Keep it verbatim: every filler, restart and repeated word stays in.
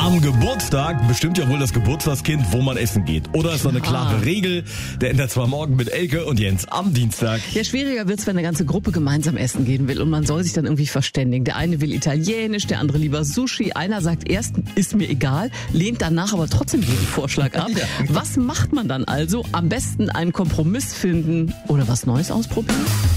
Am Geburtstag bestimmt ja wohl das Geburtstagskind, wo man essen geht. Oder ist da eine klare Regel? Der ändert zwar morgen mit Elke und Jens am Dienstag. Ja, schwieriger wird's, wenn eine ganze Gruppe gemeinsam essen gehen will und man soll sich dann irgendwie verständigen. Der eine will Italienisch, der andere lieber Sushi. Einer sagt erst, ist mir egal, lehnt danach aber trotzdem jeden Vorschlag ab. Ja. Was macht man dann also? Am besten einen Kompromiss finden oder was Neues ausprobieren?